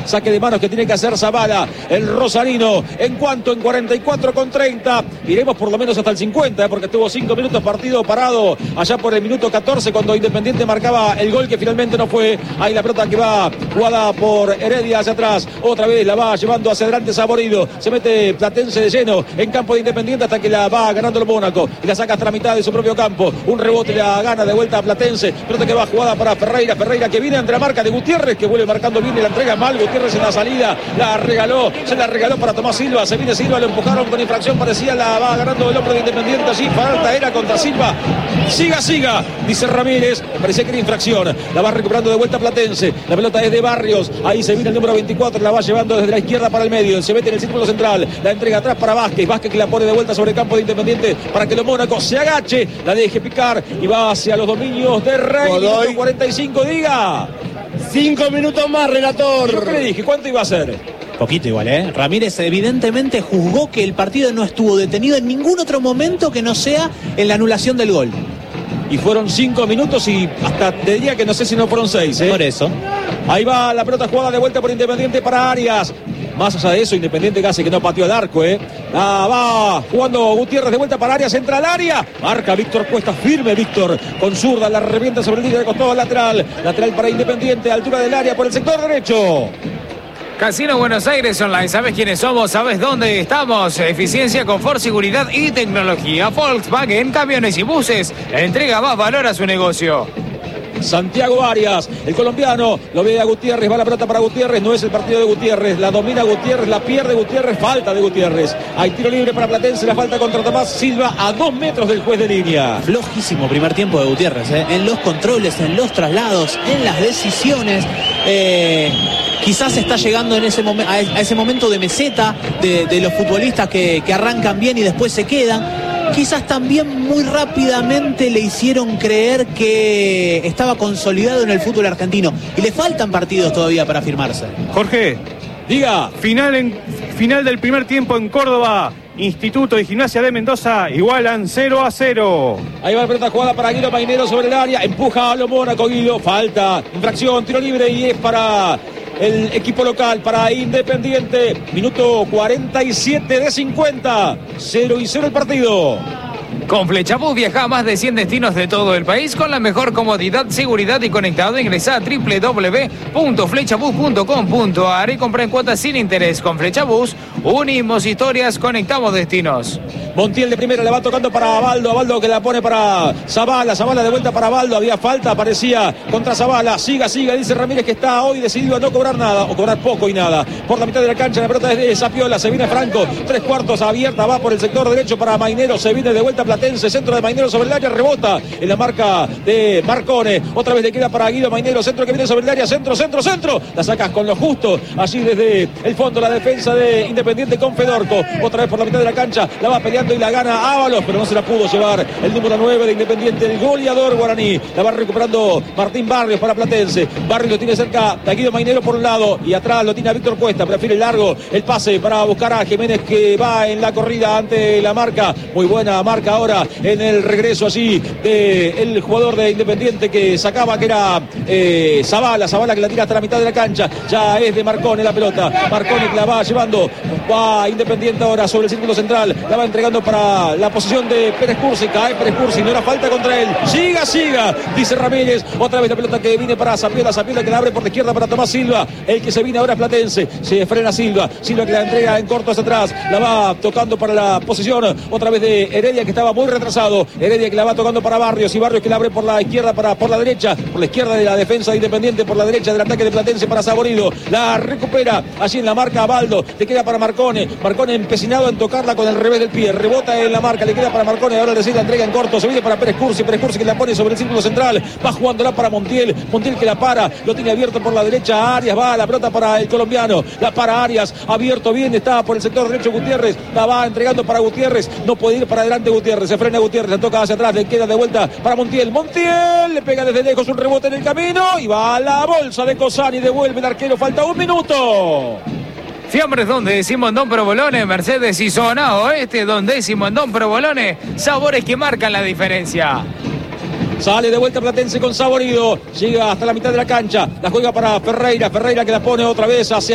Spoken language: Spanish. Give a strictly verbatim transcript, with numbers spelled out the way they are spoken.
saque de manos que tiene que hacer Zavala, el rosarino. En cuanto en cuarenta y cuatro con treinta, iremos por lo menos hasta el cincuenta, ¿eh? porque estuvo cinco minutos partido parado allá por el minuto catorce cuando Independiente marcaba el gol que finalmente no fue. Ahí la pelota que va jugada por Heredia hacia atrás, otra vez la va llevando hacia adelante Saborido, se mete Platense de lleno en campo de Independiente hasta que la va ganando el Mónaco y la saca hasta la mitad de su propio campo. Un rebote la gana de vuelta a Platense, pelota que va jugada para Ferreira, Ferreira que viene entre la marca de Gutiérrez, que vuelve marcando bien y la entrega mal. Gutiérrez en la salida la regaló, se la regaló para Tomás Silva, se viene Silva, lo empujaron con infracción, parecía la va ganando el hombre de Independiente, allí falta era contra Silva. Siga, siga, dice Ramírez, parecía que era infracción, la va recuperando de vuelta Platense, la pelota es de Barrios, ahí se viene el número veinticuatro, la va llevando desde la izquierda para el medio, se mete en el círculo central, la entrega atrás para Vázquez, Vázquez que la pone de vuelta sobre el campo de Independiente para que los Mónaco se agache, la deje picar y va hacia los dominios de Rey. Minuto cuarenta y cinco, diga. Cinco minutos más, relator. ¿Yo qué le dije? ¿Cuánto iba a ser? Poquito igual, ¿eh? Ramírez evidentemente juzgó que el partido no estuvo detenido en ningún otro momento que no sea en la anulación del gol. Y fueron cinco minutos y hasta te diría que no sé si no fueron seis, ¿eh? Por eso. Ahí va la pelota jugada de vuelta por Independiente para Arias. Más allá de eso, Independiente casi que no pateó el arco, ¿eh? La va jugando Gutiérrez de vuelta para Arias, entra al área. Marca Víctor Cuesta, firme Víctor. Con zurda, la revienta sobre el línea de costado lateral. Lateral para Independiente, altura del área por el sector derecho. Casino Buenos Aires Online, ¿sabes quiénes somos? ¿Sabes dónde estamos? Eficiencia, confort, seguridad y tecnología. Volkswagen, camiones y buses. Entrega más valor a su negocio. Santiago Arias, el colombiano, lo ve a Gutiérrez, va la pelota para Gutiérrez, no es el partido de Gutiérrez, la domina Gutiérrez, la pierde Gutiérrez, falta de Gutiérrez. Hay tiro libre para Platense, la falta contra Tomás Silva a dos metros del juez de línea. Flojísimo primer tiempo de Gutiérrez, ¿eh? En los controles, en los traslados, en las decisiones. Eh, quizás está llegando en ese momen- a ese momento de meseta de, de los futbolistas que, que arrancan bien y después se quedan. Quizás también muy rápidamente le hicieron creer que estaba consolidado en el fútbol argentino y le faltan partidos todavía para firmarse. Jorge, diga. Final, en, final del primer tiempo en Córdoba. Instituto y Gimnasia de Mendoza igualan cero a cero. Ahí va la pelota jugada para Guido Mainero sobre el área, empuja a lo Mónaco, Guido, falta, infracción, tiro libre y es para el equipo local, para Independiente. Minuto cuarenta y siete de cincuenta, cero y cero el partido. Con Flechabús viaja a más de cien destinos de todo el país con la mejor comodidad, seguridad y conectado. Ingresa a doble u doble u doble u punto flechabús punto com punto a r y compra en cuotas sin interés. Con Flechabús unimos historias, conectamos destinos. Montiel de primera, le va tocando para Abaldo, Abaldo que la pone para Zavala, Zavala de vuelta para Abaldo, había falta, aparecía contra Zavala, siga, siga, dice Ramírez que está hoy decidido a no cobrar nada, o cobrar poco y nada. Por la mitad de la cancha, la pelota es de Zapiola, se viene Franco, tres cuartos abierta, va por el sector derecho para Mainero, se viene de vuelta Platense, centro de Mainero sobre el área, rebota en la marca de Marcone, otra vez le queda para Guido Mainero, centro que viene sobre el área, centro, centro, centro, la sacas con lo justo, allí desde el fondo la defensa de Independiente con Fedorco, otra vez por la mitad de la cancha, la va peleando y la gana Ábalos, pero no se la pudo llevar el número nueve de Independiente, el goleador guaraní, la va recuperando Martín Barrios para Platense, Barrios lo tiene cerca a Guido Mainero por un lado y atrás lo tiene a Víctor Cuesta, prefiere largo el pase para buscar a Jiménez que va en la corrida ante la marca, muy buena marca ahora en el regreso allí del jugador de Independiente que sacaba, que era eh, Zavala, Zavala que la tira hasta la mitad de la cancha, ya es de Marcone la pelota, Marcone que la va llevando, va Independiente ahora sobre el círculo central, la va entregando para la posición de Pérez Cursi, cae Pérez Cursi, no era falta contra él, siga, siga, dice Ramírez, otra vez la pelota que viene para Zapiola, Zapiola que la abre por la izquierda para Tomás Silva, el que se viene ahora es Platense, se frena Silva, Silva que la entrega en corto hacia atrás, la va tocando para la posición, otra vez de Heredia que estaba muy retrasado, Heredia que la va tocando para Barrios y Barrios que la abre por la izquierda, para por la derecha, por la izquierda de la defensa de Independiente, por la derecha del ataque de Platense para Saborido, la recupera allí en la marca Abaldo, le queda para Marcone, Marcone empecinado en tocarla con el revés del pie, rebota en la marca, le queda para Marcone, ahora decide la entrega en corto, se viene para Pérez Cursi, Pérez Cursi que la pone sobre el círculo central, va jugándola para Montiel, Montiel que la para, lo tiene abierto por la derecha, Arias va, la pelota para el colombiano, la para Arias, abierto bien, está por el sector derecho Gutiérrez, la va entregando para Gutiérrez, no puede ir para adelante Gutiérrez, se frena Gutiérrez, la toca hacia atrás, le queda de vuelta para Montiel, Montiel le pega desde lejos un rebote en el camino y va a la bolsa de Cosani, devuelve el arquero, falta un minuto. Fiambres Don Décimo en Don Provolone, Mercedes y Zona Oeste, Don Décimo en Don Provolone, sabores que marcan la diferencia. Sale de vuelta Platense con Saborido, llega hasta la mitad de la cancha, la juega para Ferreira, Ferreira que la pone otra vez hacia